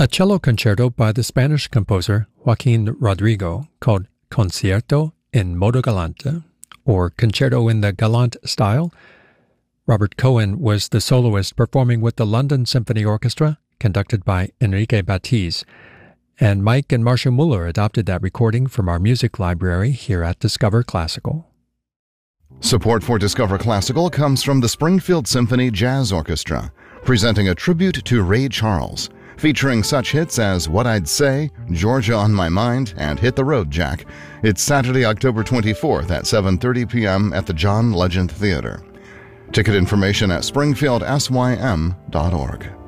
A cello concerto by the Spanish composer Joaquin Rodrigo called Concierto in Modo Galante, or Concerto in the Galant style. Robert Cohen was the soloist performing with the London Symphony Orchestra, conducted by Enrique Batiz, and Mike and Marcia Muller adopted that recording from our music library here at Discover Classical. Support for Discover Classical comes from the Springfield Symphony Jazz Orchestra, presenting a tribute to Ray Charles, featuring such hits as What I'd Say, Georgia on My Mind, and Hit the Road, Jack. It's Saturday, October 24th at 7:30 p.m. at the John Legend Theater. Ticket information at springfieldsym.org.